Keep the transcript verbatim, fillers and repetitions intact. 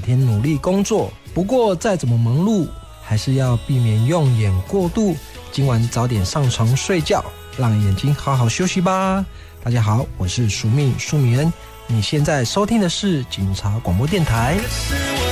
天努力工作，不过再怎么忙碌，还是要避免用眼过度。今晚早点上床睡觉，让眼睛好好休息吧。大家好，我是苏命苏米恩，你现在收听的是警察广播电台。